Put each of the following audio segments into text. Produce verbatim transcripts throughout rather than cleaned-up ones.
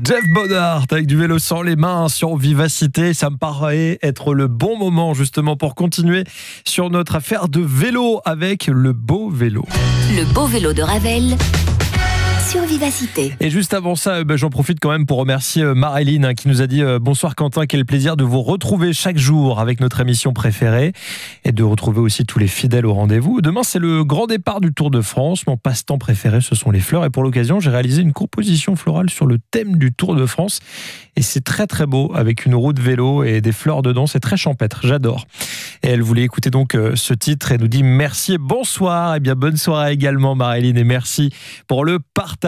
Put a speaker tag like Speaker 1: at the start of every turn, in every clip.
Speaker 1: Jeff Bodart avec du vélo sans les mains sur Vivacité, ça me paraît être le bon moment justement pour continuer sur notre affaire de vélo avec le beau vélo.
Speaker 2: Le beau vélo de Ravel sur Vivacité.
Speaker 1: Et juste avant ça, ben, j'en profite quand même pour remercier Marilyn hein, qui nous a dit euh, bonsoir Quentin, quel plaisir de vous retrouver chaque jour avec notre émission préférée et de retrouver aussi tous les fidèles au rendez-vous. Demain c'est le grand départ du Tour de France, mon passe-temps préféré ce sont les fleurs et pour l'occasion j'ai réalisé une composition florale sur le thème du Tour de France et c'est très très beau avec une roue de vélo et des fleurs dedans, c'est très champêtre, j'adore. Et elle voulait écouter donc euh, ce titre et nous dit merci et bonsoir. Et bien bonne soirée également Marilyn et merci pour le partage.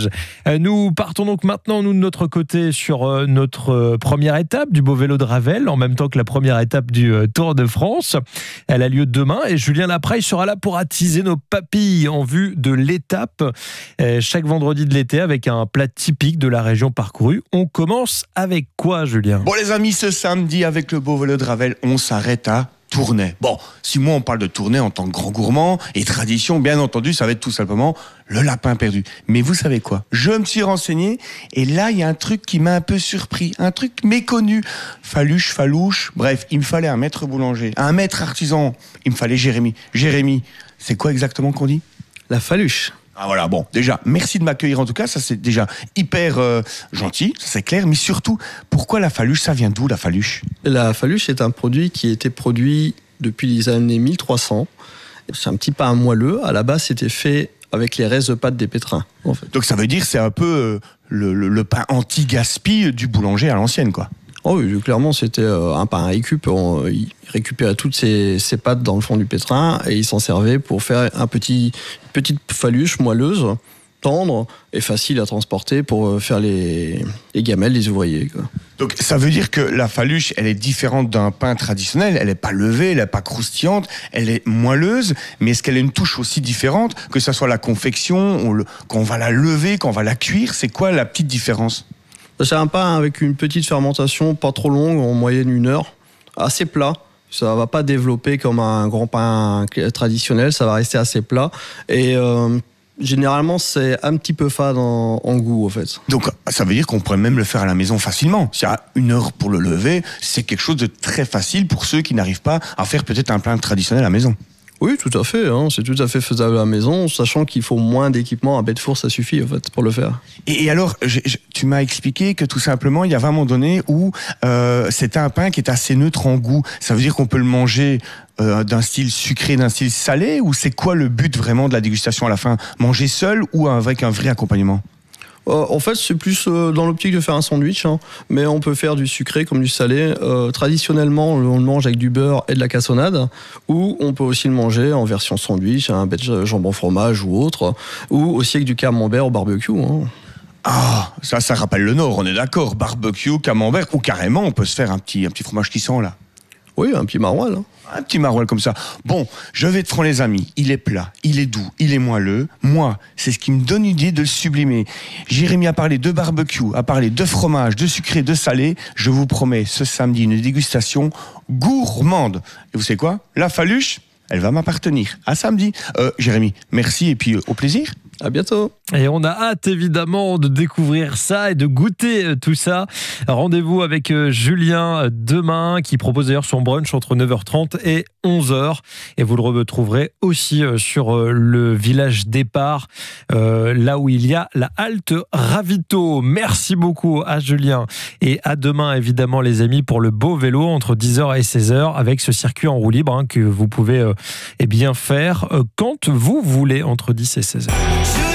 Speaker 1: Nous partons donc maintenant, nous de notre côté, sur notre première étape du beau vélo de Ravel, en même temps que la première étape du Tour de France. Elle a lieu demain et Julien Lapraille sera là pour attiser nos papilles en vue de l'étape. Chaque vendredi de l'été avec un plat typique de la région parcourue. On commence avec quoi, Julien ?
Speaker 3: Bon les amis, ce samedi avec le beau vélo de Ravel, on s'arrête à Tournai. Bon, si moi on parle de Tournai en tant que grand gourmand et tradition, bien entendu, ça va être tout simplement le lapin perdu. Mais vous savez quoi ? Je me suis renseigné et là, il y a un truc qui m'a un peu surpris, un truc méconnu. Faluche, falouche, bref, il me fallait un maître boulanger, un maître artisan. Il me fallait Jérémy. Jérémy, c'est quoi exactement qu'on dit ?
Speaker 4: La faluche.
Speaker 3: Ah voilà, bon, déjà, merci de m'accueillir en tout cas, ça c'est déjà hyper euh, gentil, ça c'est clair, mais surtout, pourquoi la faluche, ça vient d'où la faluche ?
Speaker 4: La faluche est un produit qui a été produit depuis les années mille trois cents. C'est un petit pain moelleux, à la base c'était fait avec les restes de pâte des pétrins. En fait.
Speaker 3: Donc ça veut dire que c'est un peu euh, le, le, le pain anti-gaspi du boulanger à l'ancienne, quoi.
Speaker 4: Oh oui, clairement c'était un pain à récup. On, il récupérait toutes ses, ses pâtes dans le fond du pétrin et il s'en servait pour faire un petit, une petite faluche moelleuse, tendre et facile à transporter pour faire les, les gamelles des ouvriers, quoi.
Speaker 3: Donc ça veut dire que la faluche, elle est différente d'un pain traditionnel, elle n'est pas levée, elle n'est pas croustillante, elle est moelleuse, mais est-ce qu'elle a une touche aussi différente, que ce soit la confection, on le, quand on va la lever, quand on va la cuire, c'est quoi la petite différence ?
Speaker 4: C'est un pain avec une petite fermentation, pas trop longue, en moyenne une heure, assez plat. Ça va pas développer comme un grand pain traditionnel, ça va rester assez plat. Et euh, généralement, c'est un petit peu fade en, en goût, en fait.
Speaker 3: Donc, ça veut dire qu'on pourrait même le faire à la maison facilement. S'il y a une heure pour le lever, c'est quelque chose de très facile pour ceux qui n'arrivent pas à faire peut-être un pain traditionnel à la maison.
Speaker 4: Oui, tout à fait. Hein. C'est tout à fait faisable à la maison, sachant qu'il faut moins d'équipement. Un baie de four, ça suffit en fait pour le faire.
Speaker 3: Et, et alors, je, je, tu m'as expliqué que tout simplement, il y avait un moment donné où euh, c'était un pain qui est assez neutre en goût. Ça veut dire qu'on peut le manger euh, d'un style sucré, d'un style salé, ou c'est quoi le but vraiment de la dégustation à la fin ? Manger seul ou avec un vrai accompagnement ?
Speaker 4: Euh, en fait, c'est plus euh, dans l'optique de faire un sandwich, hein, mais on peut faire du sucré comme du salé. Euh, traditionnellement, on le mange avec du beurre et de la cassonade, ou on peut aussi le manger en version sandwich, un bête de jambon fromage ou autre, ou aussi avec du camembert au barbecue. Hein.
Speaker 3: Ah, ça, ça rappelle le Nord, on est d'accord. Barbecue, camembert, ou carrément, on peut se faire un petit, un petit fromage qui sent là.
Speaker 4: Oui, un petit maroilles. Hein.
Speaker 3: Un petit maroilles comme ça. Bon, je vais être franc les amis, il est plat, il est doux, il est moelleux. Moi, c'est ce qui me donne l'idée de le sublimer. Jérémy a parlé de barbecue, a parlé de fromage, de sucré, de salé. Je vous promets ce samedi une dégustation gourmande. Et vous savez quoi ? La faluche, elle va m'appartenir. À samedi. Euh, Jérémy, merci et puis euh, au plaisir.
Speaker 4: À bientôt.
Speaker 1: Et on a hâte évidemment de découvrir ça et de goûter tout ça. Rendez-vous avec Julien demain qui propose d'ailleurs son brunch entre neuf heures trente et onze heures. Et vous le retrouverez aussi sur le village départ, euh, là où il y a la halte ravito. Merci beaucoup à Julien et à demain évidemment les amis pour le beau vélo entre dix heures et seize heures avec ce circuit en roue libre hein, que vous pouvez euh, eh bien faire euh, quand vous voulez entre dix et seize heures.